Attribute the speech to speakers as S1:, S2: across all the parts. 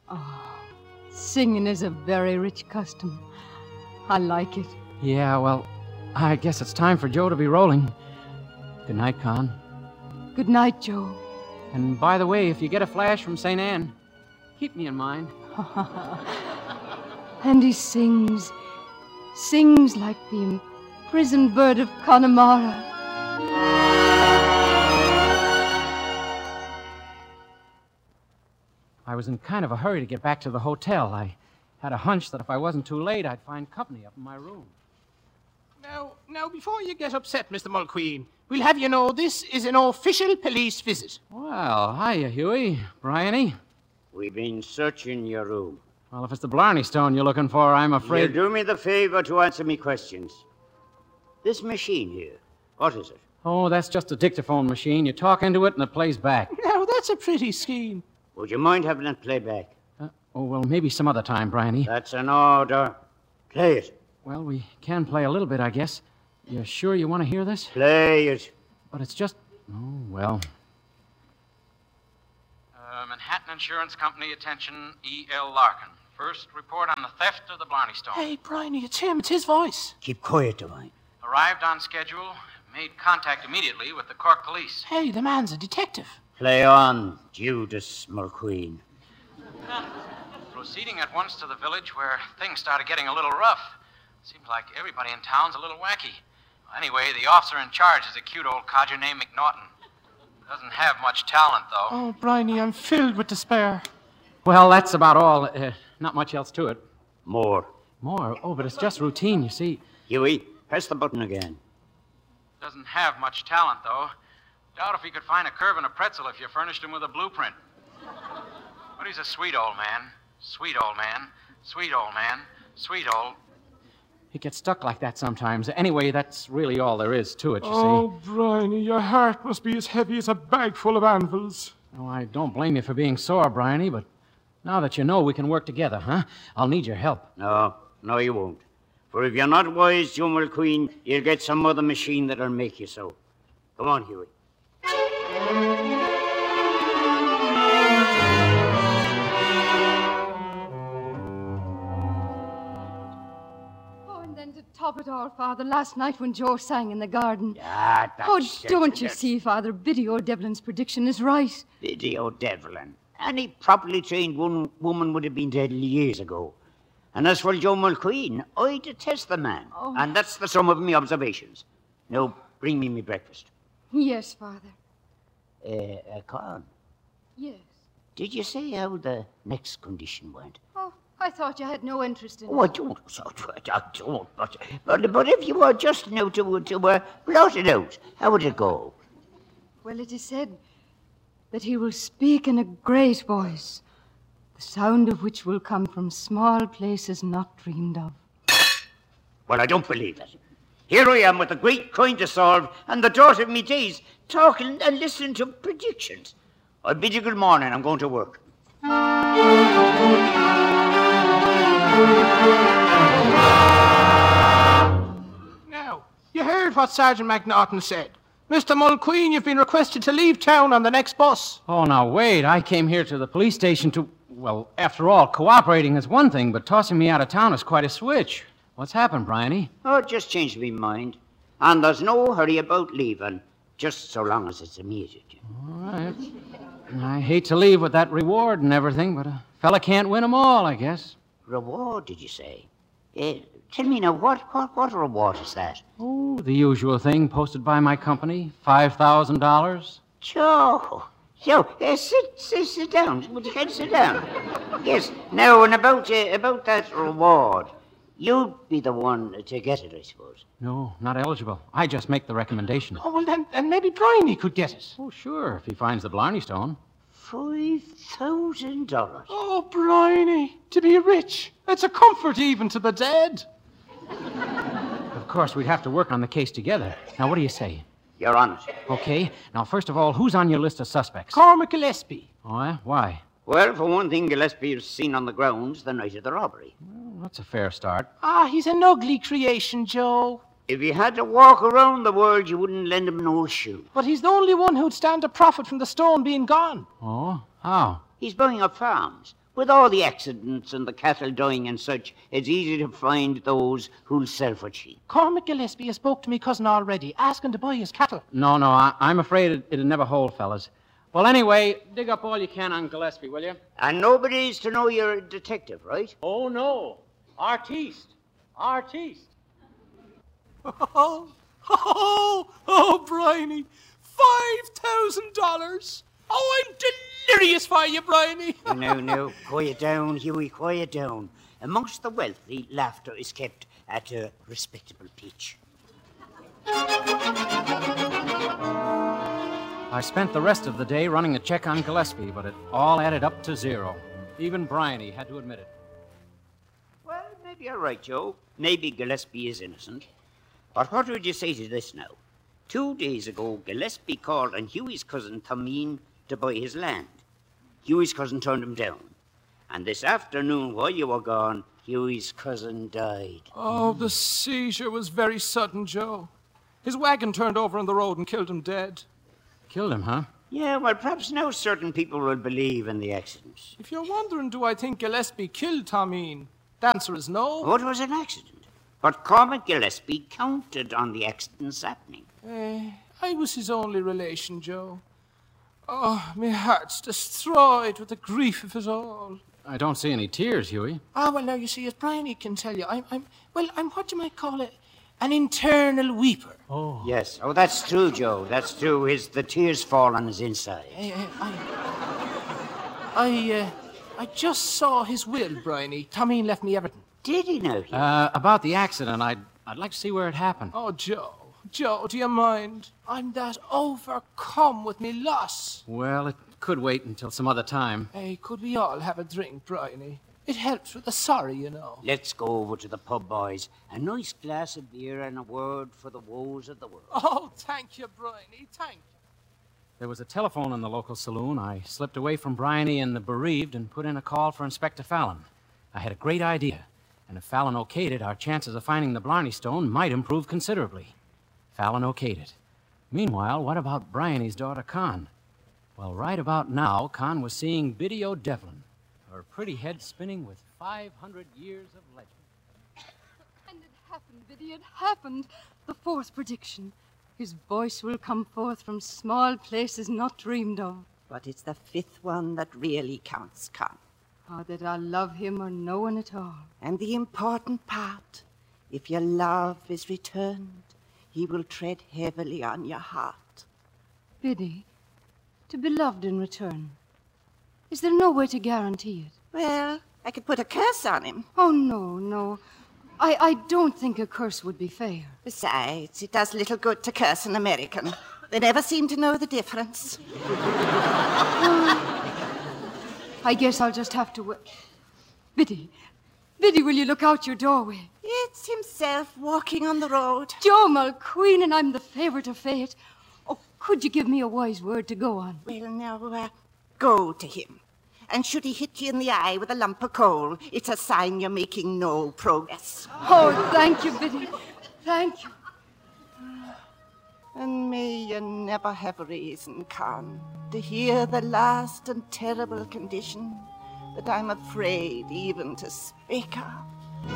S1: Singing is a very rich custom. I like it.
S2: Yeah, well, I guess it's time for Joe to be rolling. Good night, Con.
S1: Good night, Joe.
S2: And by the way, if you get a flash from St. Anne, keep me in mind.
S1: And he sings like the imprisoned bird of Connemara.
S2: I was in kind of a hurry to get back to the hotel. I had a hunch that if I wasn't too late, I'd find company up in my room.
S3: Now, before you get upset, Mr. Mulqueen, we'll have you know this is an official police visit.
S2: Well, hiya, Huey. Bryony.
S4: We've been searching your room.
S2: Well, if it's the Blarney Stone you're looking for, I'm afraid...
S4: You'll do me the favor to answer me questions. This machine here, what is it?
S2: Oh, that's just a dictaphone machine. You talk into it and it plays back.
S3: Now, that's a pretty scheme.
S4: Would you mind having it play back?
S2: Well, maybe some other time, Bryony.
S4: That's an order. Play it.
S2: Well, we can play a little bit, I guess. You sure you want to hear this?
S4: Play it.
S2: But it's just... Oh, well... Manhattan Insurance Company, attention, E.L. Larkin. First report on the theft of the Blarney Stone.
S3: Hey, Bryony, it's him. It's his voice.
S4: Keep quiet, Devine.
S2: Arrived on schedule, made contact immediately with the Cork police.
S3: Hey, the man's a detective.
S4: Play on, Judas Mulqueen.
S2: Proceeding at once to the village where things started getting a little rough. Seems like everybody in town's a little wacky. Anyway, the officer in charge is a cute old codger named McNaughton. Doesn't have much talent, though.
S3: Oh, Bryony, I'm filled with despair.
S2: Well, that's about all. Not much else to it.
S4: More.
S2: More? Oh, but it's just routine, you see.
S4: Huey, press the button again.
S2: Doesn't have much talent, though. Doubt if he could find a curve in a pretzel if you furnished him with a blueprint. But he's a sweet old man. Sweet old man. Sweet old man. Sweet old... He gets stuck like that sometimes. Anyway, that's really all there is to it, you see.
S3: Oh, Bryony, your heart must be as heavy as a bag full of anvils.
S2: Oh, I don't blame you for being sore, Bryony, but now that you know we can work together, huh? I'll need your help.
S4: No, you won't. For if you're not wise, Joe Mulqueen, you'll get some other machine that'll make you so. Come on, Huey.
S1: Top it all, Father, last night when Joe sang in the garden.
S4: Yeah,
S1: don't you see, Father, Biddy O'Devlin's prediction is right.
S4: Biddy O'Devlin. Any properly trained woman would have been dead years ago. And as for Joe Mulqueen, I detest the man.
S1: Oh.
S4: And that's the sum of me observations. Now, bring me breakfast.
S1: Yes, Father.
S4: Con,
S1: Yes.
S4: did you say how the next condition went?
S1: Oh, I thought you had no interest in it.
S4: Oh, I don't. But if you were just now to blot it out, how would it go?
S1: Well, it is said that he will speak in a great voice, the sound of which will come from small places not dreamed of.
S4: Well, I don't believe it. Here I am with a great crime to solve and the daughter of me days talking and listening to predictions. I bid you good morning. I'm going to work.
S3: Now, you heard what Sergeant McNaughton said. Mr. Mulqueen, you've been requested to leave town on the next bus.
S2: Oh, now, wait. I came here to the police station to... Well, after all, cooperating is one thing, but tossing me out of town is quite a switch. What's happened, Bryony?
S4: Oh, just changed my mind. And there's no hurry about leaving, just so long as it's immediate.
S2: All right. I hate to leave with that reward and everything, but a fella can't win 'em all, I guess.
S4: Reward, did you say? Tell me now, what reward is that?
S2: Oh, the usual thing posted by my company, $5,000.
S4: Joe, sit down. Would you care to sit down? Yes. Now, and about that reward, you'd be the one to get it, I suppose.
S2: No, not eligible. I just make the recommendation.
S3: Oh, well, then maybe Bryony could get it.
S2: Oh, sure, if he finds the Blarney Stone.
S4: $5,000.
S3: Oh, Bryony, to be rich. It's a comfort even to the dead.
S2: Of course, we'd have to work on the case together. Now, what do you say?
S4: You're on it.
S2: Okay. Now, first of all, who's on your list of suspects?
S3: Cormac Gillespie.
S2: Oh, yeah? Why?
S4: Well, for one thing, Gillespie was seen on the grounds the night of the robbery.
S2: Well, that's a fair start.
S3: He's an ugly creation, Joe.
S4: If he had to walk around the world, you wouldn't lend him no shoe.
S3: But he's the only one who'd stand to profit from the stone being gone.
S2: Oh? How?
S4: He's buying up farms, With all the accidents and the cattle dying and such, it's easy to find those who'll sell for cheap.
S3: Cormac Gillespie has spoke to me cousin already, asking to buy his cattle.
S2: No, I'm afraid it'll never hold, fellas. Well, anyway, dig up all you can on Gillespie, will you?
S4: And nobody's to know you're a detective, right?
S2: Oh, no. Artiste.
S3: Oh, Bryony, $5,000. Oh, I'm delirious for you, Bryony.
S4: No, quiet down, Hughie, quiet down. Amongst the wealthy, laughter is kept at a respectable pitch.
S2: I spent the rest of the day running a check on Gillespie, but it all added up to zero. Even Bryony had to admit it.
S4: Well, maybe you're right, Joe. Maybe Gillespie is innocent. But what would you say to this now? 2 days ago, Gillespie called on Hughie's cousin Tomeen to buy his land. Hughie's cousin turned him down. And this afternoon, while you were gone, Hughie's cousin died.
S3: Oh, the seizure was very sudden, Joe. His wagon turned over on the road and killed him dead.
S2: Killed him, huh?
S4: Yeah, well, perhaps now certain people will believe in the accident.
S3: If you're wondering, do I think Gillespie killed Tomeen? The answer is no.
S4: Oh, it was an accident. But Cormac Gillespie counted on the accidents happening.
S3: I was his only relation, Joe. Oh, my heart's destroyed with the grief of it all.
S2: I don't see any tears, Hughie.
S3: Ah, well, now, you see, as Bryony can tell you, I'm what you might call it, an internal weeper.
S2: Oh.
S4: Yes, that's true, Joe. That's true. The tears fall on his inside.
S3: I just saw his will, Bryony. Tomeen left me everything.
S4: Did he now?
S2: About the accident, I'd like to see where it happened.
S3: Oh, Joe, do you mind? I'm that overcome with me loss.
S2: Well, it could wait until some other time.
S3: Hey, could we all have a drink, Bryony? It helps with the sorry, you know.
S4: Let's go over to the pub, boys. A nice glass of beer and a word for the woes of the world.
S3: Oh, thank you, Bryony, thank you.
S2: There was a telephone in the local saloon. I slipped away from Bryony and the bereaved and put in a call for Inspector Fallon. I had a great idea, and if Fallon okayed it, our chances of finding the Blarney Stone might improve considerably. Fallon okayed it. Meanwhile, what about Bryony's daughter, Con? Well, right about now, Con was seeing Biddy O'Devlin, her pretty head spinning with 500 years of legend.
S1: And it happened, Biddy, it happened. The fourth prediction. His voice will come forth from small places not dreamed of.
S5: But it's the fifth one that really counts, Con.
S1: Or that I love him or no one at all.
S5: And the important part, if your love is returned, he will tread heavily on your heart.
S1: Biddy, to be loved in return. Is there no way to guarantee it?
S5: Well, I could put a curse on him.
S1: Oh, no. I don't think a curse would be fair.
S5: Besides, it does little good to curse an American. They never seem to know the difference.
S1: I guess I'll just have to wait. Biddy, will you look out your doorway?
S5: It's himself walking on the road.
S1: Joe Mulqueen, and I'm the favourite of fate. Oh, could you give me a wise word to go on?
S5: Well, now, go to him. And should he hit you in the eye with a lump of coal, it's a sign you're making no progress.
S1: Oh, thank you, Biddy. Thank you.
S5: And may you never have reason, Con, to hear the last and terrible condition that I'm afraid even to speak of.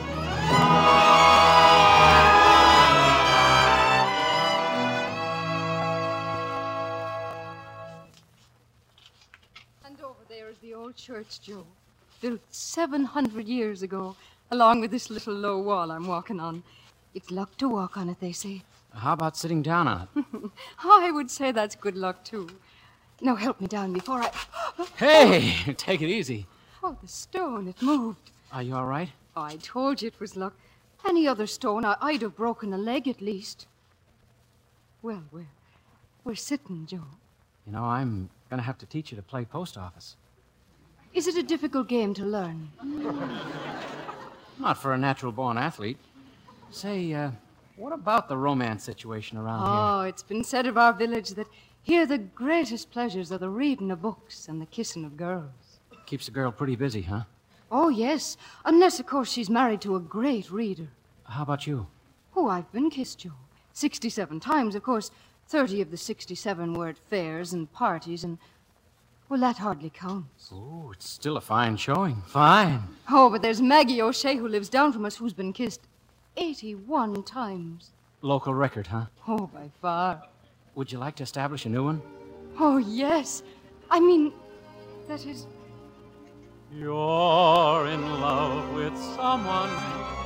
S1: And over there is the old church, Joe, built 700 years ago, along with this little low wall I'm walking on. It's luck to walk on it, they say.
S2: How about sitting down on it?
S1: I would say that's good luck, too. Now help me down before I...
S2: Hey, take it easy.
S1: Oh, the stone, it moved.
S2: Are you all right?
S1: Oh, I told you it was luck. Any other stone, I'd have broken a leg at least. Well, we're sitting, Joe.
S2: You know, I'm going to have to teach you to play post office.
S1: Is it a difficult game to learn?
S2: Not for a natural-born athlete. Say, what about the romance situation around here?
S1: Oh, it's been said of our village that here the greatest pleasures are the reading of books and the kissing of girls.
S2: Keeps a girl pretty busy, huh?
S1: Oh, yes. Unless, of course, she's married to a great reader.
S2: How about you?
S1: Oh, I've been kissed, Joe. 67 times, of course. 30 of the 67 were at fairs and parties and... Well, that hardly counts.
S2: Oh, it's still a fine showing. Fine.
S1: Oh, but there's Maggie O'Shea, who lives down from us, who's been kissed 81 times.
S2: Local record, huh?
S1: Oh, by far.
S2: Would you like to establish a new one?
S1: Oh, yes. I mean, that is...
S2: You're in love with someone